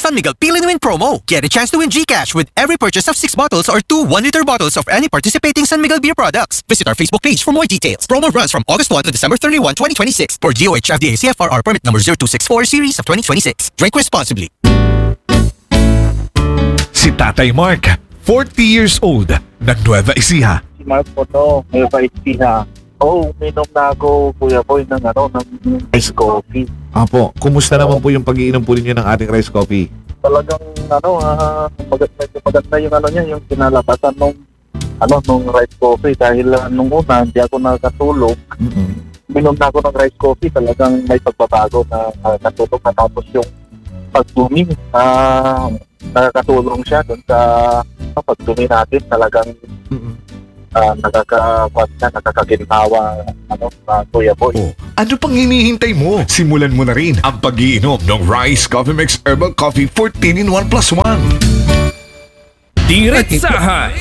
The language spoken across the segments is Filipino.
San Miguel Peel and Win promo. Get a chance to win GCash with every purchase of 6 bottles or 2 1-liter bottles of any participating San Miguel beer products. Visit our Facebook page for more details. Promo runs from August 1 to December 31, 2026 for DOH FDA CFRR permit number 0264 series of 2026. Drink responsibly. Si Tatay Mark, 40 years old, ng Nueva Ecija. Si Mark po to, may vaiti na. Oo, uminom na ako, Kuya Boy, ng ice coffee. Apo, kumusta naman po yung pag-iinom po ninyo ng ating rice coffee? Talagang, maganda yung niya, yung kinalabasan nung rice coffee. Dahil nung una, hindi ako nakatulog. Uminom na ako ng rice coffee, talagang may pagbabago na natulog na tapos yung pagdumi. Nakakatulong siya dun sa pagdumi natin, talagang nakakaginhawa Kuya Boy. Oh, ano pang hinihintay mo? Simulan mo na rin ang pag-iinom ng Rice Coffee Mix Herbal Coffee 14 in 1 plus 1. Diretsahan!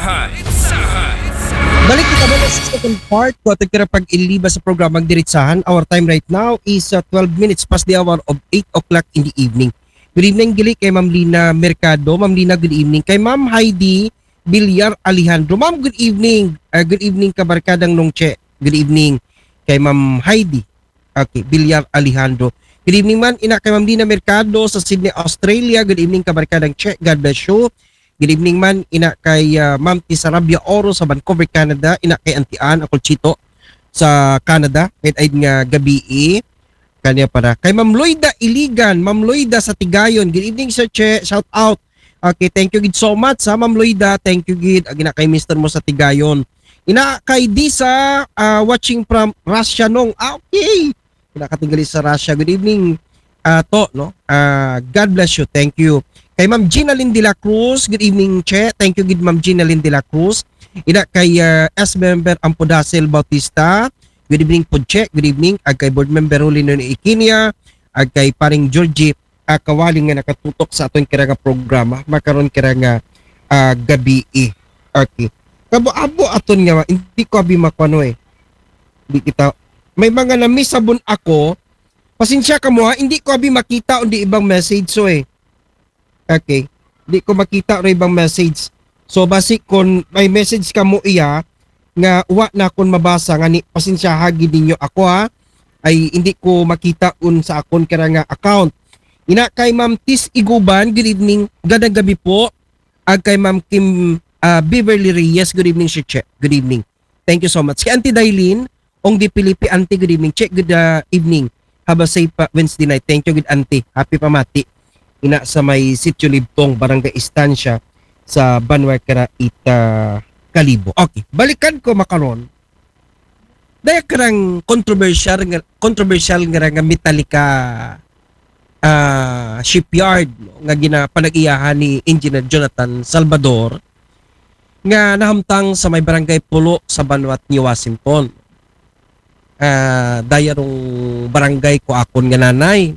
Balik kita ba sa second part ko at pag-iliba sa programang Diretsahan. Our time right now is 12 minutes past the hour of 8 o'clock in the evening. Good evening, Gili, kay Ma'am Lina Mercado. Ma'am Lina, good evening. Kay Ma'am Heidi Villar Alejandro. Ma'am, good evening. Good evening, kabarkadang Nongche. Good evening kay Ma'am Heidi. Okay, Villar Alejandro. Good evening man, ina kay Ma'am Lina Mercado sa Sydney, Australia. Good evening, kabarkadang Che. God bless you. Good evening man, ina kay Ma'am Tisarabia Oro sa Vancouver, Canada. Ina kay Auntie Ann Acolchito sa Canada. Kahit nga gabi kanya para. Kay Ma'am Loida Iligan. Ma'am Loida sa Tigayon. Good evening, Sir Che. Shout out. Okay, thank you gid so much sa Ma'am Loida. Thank you gid ina kay Mr. mo sa Tigayon. Ina kay Disa watching from Russia nung. Okay. Ina katingali sa Russia. Good evening. God bless you. Thank you. Kay Ma'am Gina Lynn de la Cruz. Good evening, Che. Thank you gid Ma'am Gina Lynn de la Cruz. Ina kay S member Ampodacel Bautista. Good evening po, Che. Good evening. Ag kay board member Rolino ni Ikinia. Ag kay paring Georgie kawaling nga nakatutok sa atong kiranga programa makaron kiranga gabi okay kabo-abo aton nga hindi ko abi makuano hindi kita may mga namisabon ako pasensya ka mo ha hindi ko abi makita undi ibang message okay hindi ko makita ro ibang message so basic kon may message ka mo iya nga wa na kon mabasa nga ni pasensya hagi ninyo ako ha ay hindi ko makita sa akon kiranga account. Ina kay Ma'am Tis Iguban, good evening, gadang gabi po. Ag kay Ma'am Kim Beverly Reyes, good evening, Che. Good evening. Thank you so much. Kay Auntie Dailin, Ong Di Pilipi, Auntie, good evening. Che, good evening. Have a safe Wednesday night. Thank you, good Auntie. Happy pamati. Ina sa may Sitio Libtong, Barangay Estancia sa Banwakara, Kalibo. Okay, balikan ko makaron. Dahil karang controversial nga Metallica shipyard nga ginapanag-iyahan ni Engineer Jonathan Salvador nga nahamtang sa may barangay Pulo sa Banwat ni Washington. Dayarong barangay ko akon nga nanay.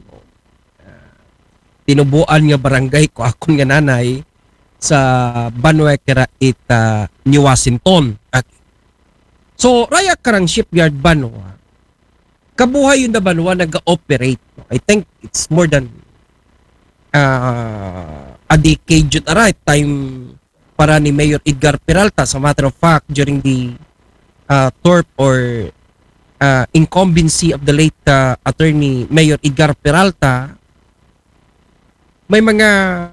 Tinubuan nga barangay ko akon nga nanay sa Banwakera ni Washington. So raya karang shipyard Banwa. Kabuhay yung na Banwa nag-operate. I think it's more than a decade yun time para ni Mayor Edgar Peralta. As a matter of fact, during the term or incumbency of the late attorney Mayor Edgar Peralta, may mga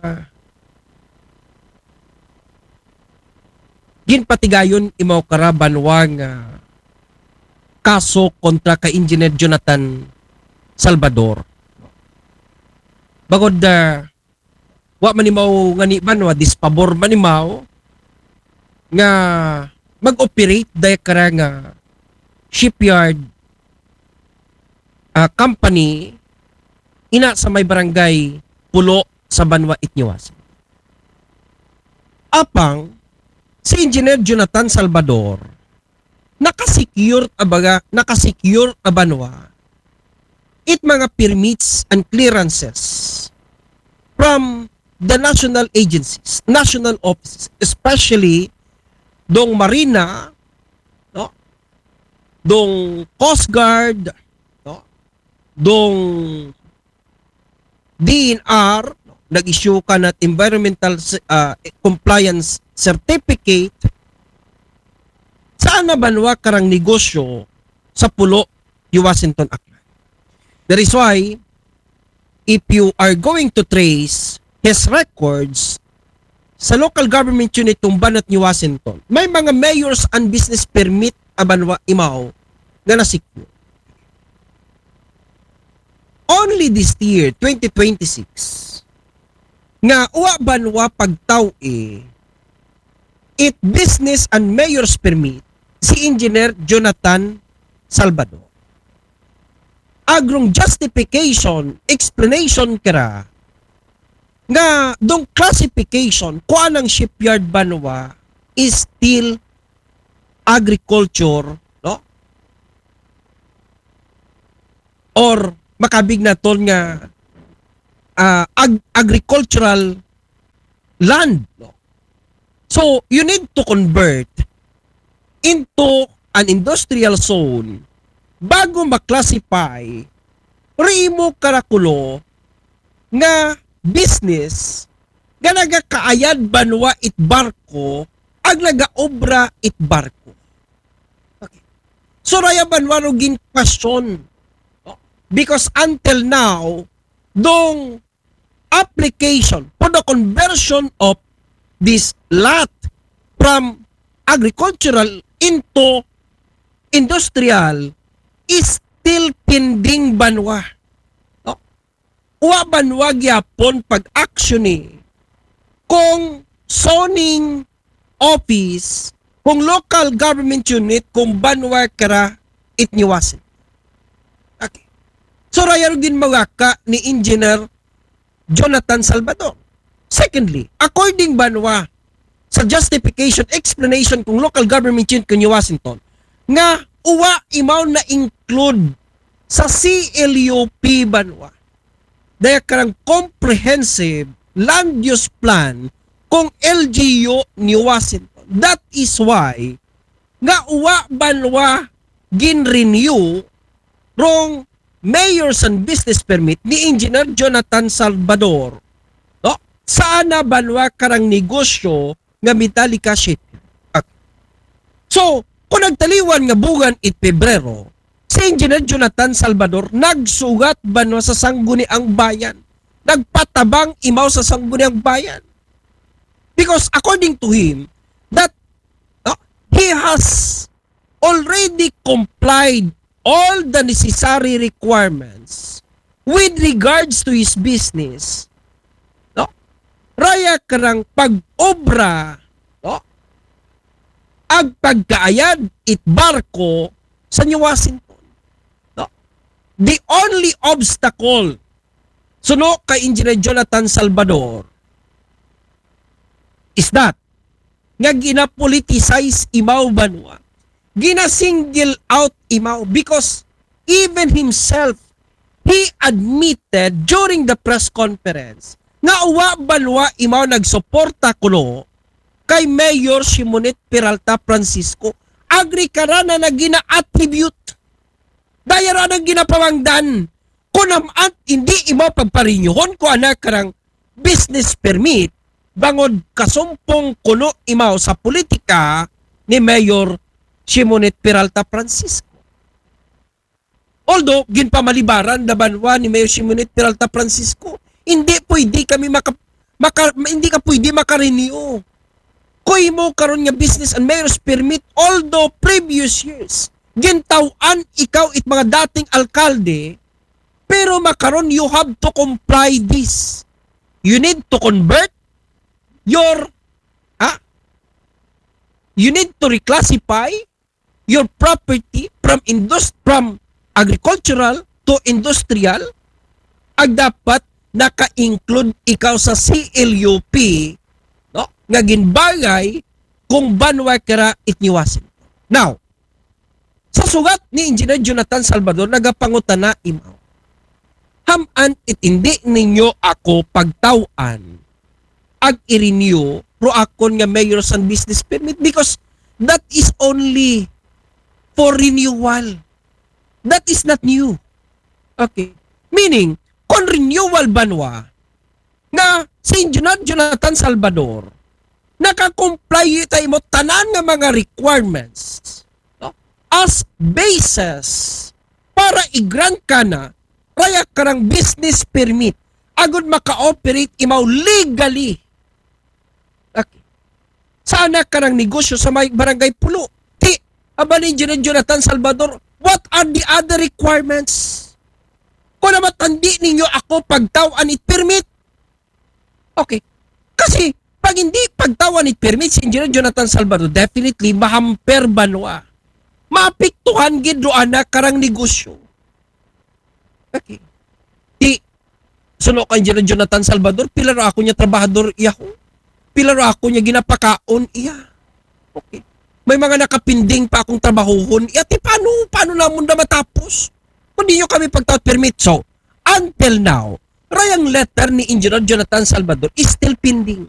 ginpatigayon imaw kara Banwang kaso kontra kay Engineer Jonathan Salvador. Bagod wa manimaw nga ni Banwa dispabor manimaw nga mag-operate dahil kara nga shipyard company ina sa may barangay Pulo sa Banwa Itniwas. Apang si Engineer Jonathan Salvador nakasecure a Banwa it mga permits and clearances from the national agencies, national offices, especially dong Marina, no? Dong Coast Guard, no? Dong DNR, no? nag-issue ka na environmental compliance certificate, saan na banwa karang negosyo sa pulo yung Washington Aklan. That is why, if you are going to trace his records sa local government unit ng banat ni Washington, may mga mayors and business permit abanwa imaw na nasikyo. Only this year, 2026, nga uwa banwa pagtaw it business and mayor's permit si Engineer Jonathan Salvador. Agrong justification, explanation kara nga dong classification kung anang shipyard banwa is still agriculture, no? Or makabig na ton nga agricultural land, no? So you need to convert into an industrial zone bago maklasify rimo karakulo nga business nga nagakaayad banwa it barko ag nagaobra it barko. Okay. So raya banwa no gin question, because until now dong application for the conversion of this lot from agricultural into industrial is still pending banwa. No? Uwa banwa gyapon pag-action kung zoning office, kung local government unit, kung banwa kara itniwasin. Okay. So raya din magaka ni Engineer Jonathan Salvador. Secondly, according banwa sa justification, explanation kung local government unit kung Washington, nga uwa imaw na include sa CLUP banwa. Daya karang comprehensive land use plan kung LGU ni Washington. That is why nga uwa banwa gin-renew rong mayor's and business permit ni Engineer Jonathan Salvador. No? Sana banwa karang negosyo nga Metallica ship. Okay. So, kung nagtaliwan nga bugan it Pebrero, si Engineer Jonathan Salvador nagsugat banwa sa sangguniang bayan. Nagpatabang imaw sa sangguniang bayan. Because according to him, that he has already complied all the necessary requirements with regards to his business. No? Raya karang pag-obra, no? Ag pagkaayad it barko sa New Washington. No? The only obstacle suno kay Engineer Jonathan Salvador is that nga gina-politicize imaw banwa. Gina-single out imaw because even himself, he admitted during the press conference nga uwa banwa imaw nagsuporta kuno kay Mayor Simonette Peralta Francisco. Agri karana na gina-attribute. Dayara na ginapawangdan. Kunamat hindi imaw pagparinyohon ko anak karang business permit bangod kasumpong kuno imaw sa politika ni Mayor Simonette Peralta Francisco. Although, ginpamalibaran na banwa ni Mayor Simonette Peralta Francisco, hindi pwede kami hindi ka pwede makarenew. Kuy mo karon nga business and mayor's permit, although previous years, gintawan ikaw it mga dating alkalde, pero makaron you have to comply this. You need to convert your, you need to reclassify your property from agricultural to industrial. Ag dapat naka-include ikaw sa CLUP, no? Nga ginbagay kung banwa kara itniwasin. Now, sa sugat ni Engineer Jonathan Salvador nagapangutana imaw. Haman it hindi ninyo ako pagtawan ag i-renew pro akon nga mayor's and business permit because that is only for renewal. That is not new. Okay. Meaning, kung renewal banwa, nga si Engineer Jonathan Salvador naka-comply tayo mo tanan nga mga requirements, no? As basis para i-grant ka na raya karang business permit agud maka-operate imaw legally. Okay. Sana karang negosyo sa may barangay Pulo. Ti, aba ni Engineer Jonathan Salvador, what are the other requirements? Kung naman tandi ninyo ako pagtawan it permit. Okay. Kasi pag hindi pagtawan it permit si Engineer Jonathan Salvador, definitely mahamper banwa. Maapektuhan gid do ana karang negosyo. Okay. Di suno kay Engineer Jonathan Salvador, pila ra ako niya trabahador iya ko. Pila ra ako niya ginapakaon iya. Okay. May mga nakapinding pa akong trabahohon. Iya, paano namon na matapos? Kung di nyo kami pagtawad permit. So, until now, rayang letter ni Engineer Jonathan Salvador is still pending.